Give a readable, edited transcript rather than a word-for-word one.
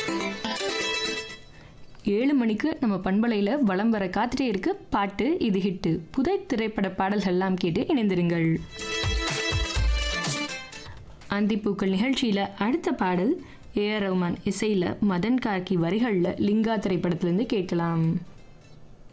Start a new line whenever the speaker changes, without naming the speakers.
7 மணிக்கு நம்ம பண்பலையில் வலம் வர காத்துட்டே இருக்கு பாட்டு இது ஹிட்டு புதை திரைப்பட பாடல்கள் எல்லாம் கேட்டு இணைந்திருங்கள். அந்திப்பூக்கள் நிகழ்ச்சியில் அடுத்த பாடல் ஏ ஆர் ரஹ்மான் இசையில் மதன் கார்கி வரிகளில் லிங்கா திரைப்படத்திலிருந்து கேட்கலாம்.